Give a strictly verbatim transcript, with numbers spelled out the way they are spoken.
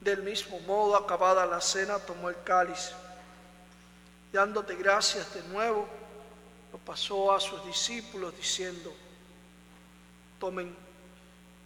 Del mismo modo, acabada la cena, tomó el cáliz, dándote gracias de nuevo, lo pasó a sus discípulos diciendo: tomen